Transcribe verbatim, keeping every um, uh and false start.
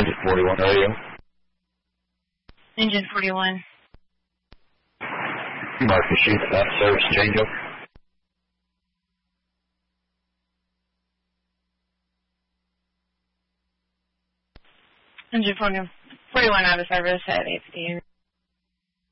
Engine forty-one radio. Engine forty-one. Mark machine stop service changeover. Engine forty-one out of service at eight fifty.